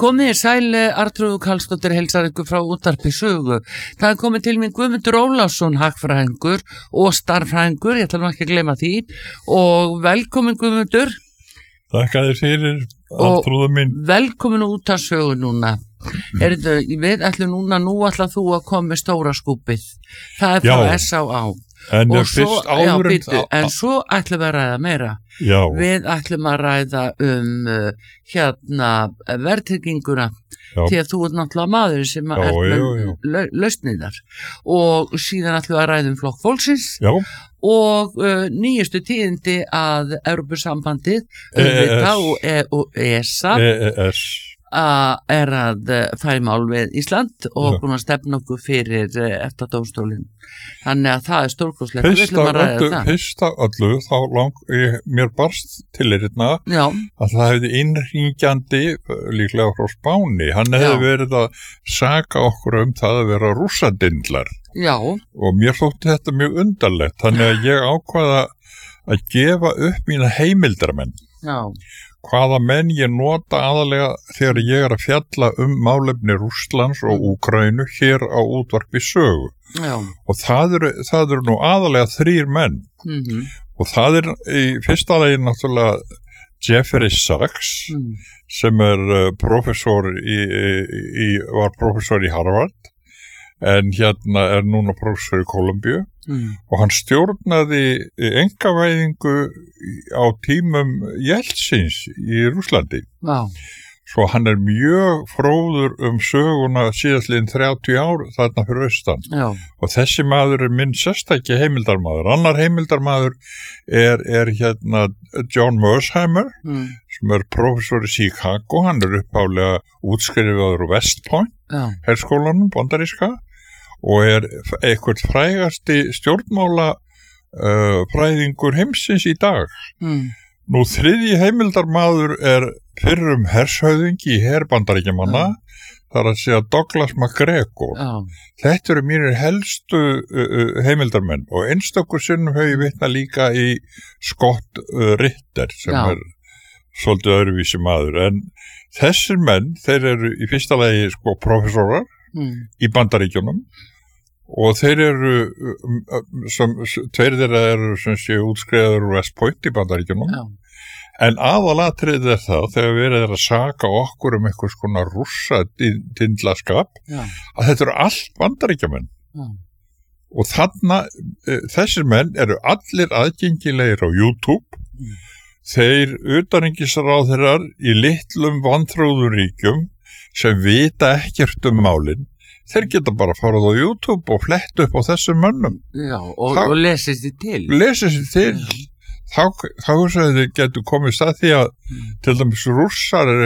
Komið sæl Arnþrúður Karlsdóttir heilsar ykkur frá útvarpi Sögu. Það komið til mín Guðmundur Ólafsson, hagfræðingur og starffræðingur, ég ætla nú ekki að gleyma því, og velkomin Guðmundur. Þakka þér fyrir, Arnþrúður mín. Velkomin út af Sögu núna. Við ætlum nú ætla þú að koma með stóra skúpið. Það frá S.A.A. En fyrst áður en svo ætlum við að ræða meira. Já. Við ætlum að ræða verðtrygginguna, því að þú ert náttúrulega maður sem er með lausnirnar, og síðan ætlum við að ræða flokk fólksins og nýjustu tíðindi að Evrópusambandið og ESA er að færa mál við Ísland og búin að stefna okkur fyrir EFTA-dómstólinn. Þannig að það er stórkostlegt. Fyrst af öllu þá mér barst til hérna að það hefði innringjandi líklega frá Spáni. Hann hefði verið að saka okkur það að vera rússadindlar. Já. Og mér þótti þetta mjög undarlegt. Þannig að ég ákvaða að gefa upp mína heimildarmenn. Já. Hvaða menn ég nota aðalega þegar ég er að fjalla málefni Rússlands og Úkraínu hér á útvarpi Sögu. Já. Og það eru nú aðalega 3 menn. Og það er í fyrsta lagi náttúrulega Jeffrey Sachs sem er professor var professor í Harvard, en hérna er núna professor í Kólumbíu og hann stjórnaði einkavæðingu á tímum Jeltsins í Rússlandi. Wow. Svo hann er mjög fróður söguna síðastliðin 30 ár þarna fyrir austan. Já. Og þessi maður er minn sérstæki heimildarmaður. Annar heimildarmaður er hérna John Mersheimer sem er professor í Chicago. Hann er uppálega útskrifaður úr West Point, herskólanum bandaríska, og er eitthvað frægasti stjórnmála fræðingur heimsins í dag. Nú þriðji heimildarmaður er fyrrum hershöfðingi í her Bandaríkjamanna, þar að segja Douglas MacGregor. Þetta eru mínir helstu heimildarmenn, og einstakkur sinnum hef ég vitnað líka í Scott Ritter sem er svolítið öðruvísi maður. En þessir menn, þeir eru í fyrsta lagi professorar í Bandaríkjunum, og þeir eru tveir þeirra eru sem sé útskrifaður úr West Point í Bandaríkjunum. En aðalatriðið það, þegar verið að saka okkur einhvers konar rússadindlaskap, að þetta eru allt Bandaríkjamenn. Og þessir menn eru allir aðgengilegir á YouTube. Þeir utanríkisráðherrar í litlum vanþróðum ríkjum sem vita ekkert málin, þeir geta bara farið á YouTube og flett upp á þessum mönnum. Já, og lesið sér til. Lesið sér til. Þá þið getur komist að því að til dæmis Rússar